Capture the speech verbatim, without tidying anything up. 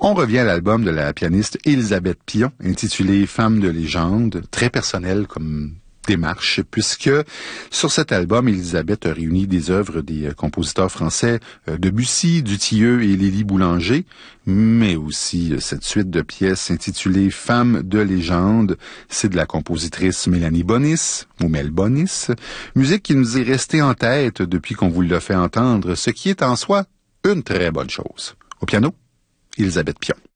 On revient à l'album de la pianiste Élisabeth Pion, intitulé Femme de légende, très personnel comme démarche, puisque sur cet album, Élisabeth a réuni des œuvres des compositeurs français Debussy, Dutilleux et Lily Boulanger, mais aussi cette suite de pièces intitulée Femme de légende, c'est de la compositrice Mélanie Bonis, ou Mel Bonis, musique qui nous est restée en tête depuis qu'on vous l'a fait entendre, ce qui est en soi une très bonne chose. Au piano, Élisabeth Pion.